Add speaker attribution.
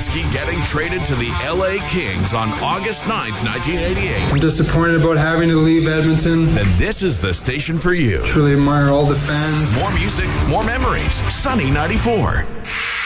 Speaker 1: Gretzky getting traded to the LA Kings on August 9th, 1988.
Speaker 2: I'm disappointed about having to leave Edmonton.
Speaker 1: Then this is the station for you.
Speaker 2: Truly admire all the fans.
Speaker 1: More music, more memories. Sunny 94.